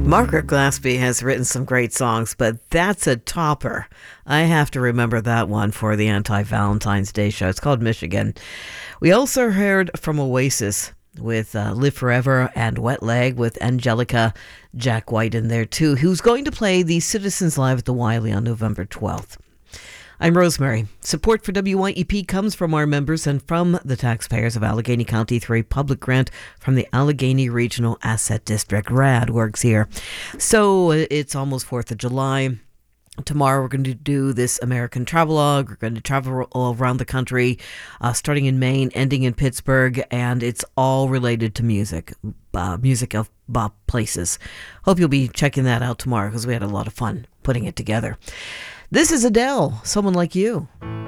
Margaret Glaspie has written some great songs, but that's a topper. I have to remember that one for the anti-Valentine's Day show. It's called Michigan. We also heard from Oasis with Live Forever and Wet Leg with Angelica Jack White in there too, who's going to play the Citizens Live at the Wiley on November 12th. I'm Rosemary. Support for WYEP comes from our members and from the taxpayers of Allegheny County through a public grant from the Allegheny Regional Asset District. RAD works here. So it's almost 4th of July. Tomorrow we're going to do this American travelogue. We're going to travel all around the country, starting in Maine, ending in Pittsburgh, and it's all related to music, music of places. Hope you'll be checking that out tomorrow because we had a lot of fun putting it together. This is Adele, Someone Like You.